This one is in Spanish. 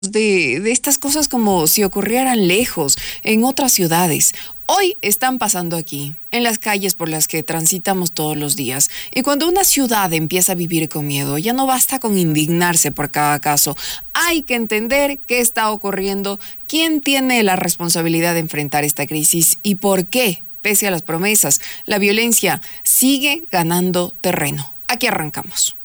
de estas cosas como si ocurrieran lejos, en otras ciudades. Hoy están pasando aquí, en las calles por las que transitamos todos los días. Y cuando una ciudad empieza a vivir con miedo, ya no basta con indignarse por cada caso. Hay que entender qué está ocurriendo, quién tiene la responsabilidad de enfrentar esta crisis y por qué, pese a las promesas, la violencia sigue ganando terreno. Aquí arrancamos.